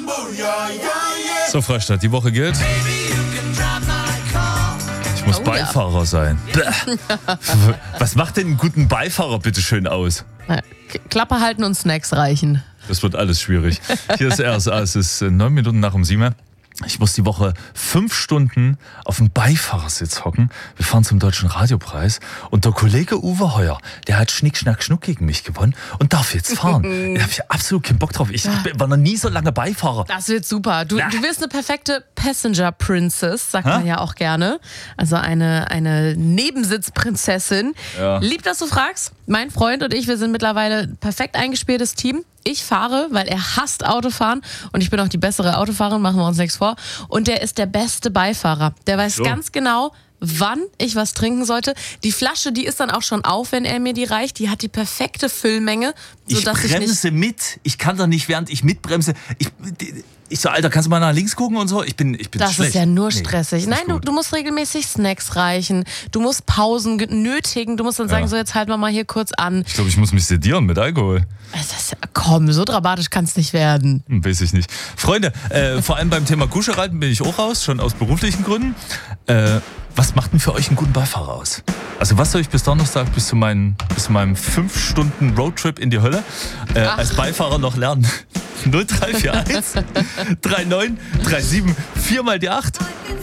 So, Freistadt, die Woche geht. Ich muss Beifahrer sein. Was macht denn einen guten Beifahrer bitte schön aus? Klappe halten und Snacks reichen. Das wird alles schwierig. Hier ist RSA, es ist 9 Minuten nach um 7. Ich muss die Woche 5 Stunden auf dem Beifahrersitz hocken. Wir fahren zum Deutschen Radiopreis und der Kollege Uwe Heuer, der hat Schnick, Schnack, Schnuck gegen mich gewonnen und darf jetzt fahren. Da habe ich absolut keinen Bock drauf. Ich war noch nie so lange Beifahrer. Das wird super. Du wirst eine perfekte Passenger Princess, sagt man ja auch gerne. Also eine Nebensitzprinzessin. Ja. Lieb, dass du fragst. Mein Freund und ich, wir sind mittlerweile ein perfekt eingespieltes Team. Ich fahre, weil er hasst Autofahren und ich bin auch die bessere Autofahrerin, machen wir uns nichts vor. Und der ist der beste Beifahrer. Der weiß ganz genau, wann ich was trinken sollte. Die Flasche, die ist dann auch schon auf, wenn er mir die reicht. Die hat die perfekte Füllmenge. Ich bremse mit. Ich kann da nicht, während ich mitbremse. Ich so, Alter, kannst du mal nach links gucken und so? Ich bin das schlecht. Ist ja nur stressig. Nee, Nein, du musst regelmäßig Snacks reichen. Du musst Pausen nötigen. Du musst dann sagen, so jetzt halten wir mal hier kurz an. Ich glaube, ich muss mich sedieren mit Alkohol. Komm, so dramatisch kann es nicht werden. Weiß ich nicht. Freunde, vor allem beim Thema Kuschereiten bin ich auch raus, schon aus beruflichen Gründen. Was macht denn für euch einen guten Beifahrer aus? Also was soll ich bis Donnerstag, bis zu meinem 5 Stunden Roadtrip in die Hölle als Beifahrer noch lernen? 0341 39 37 4 mal die 8.